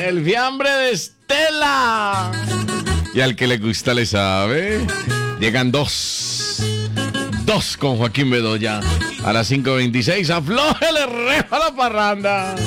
el fiambre de Estela. Y al que le gusta le sabe. Llegan dos con Joaquín Bedoya. A las 5:26, aflójele rejo a la parranda.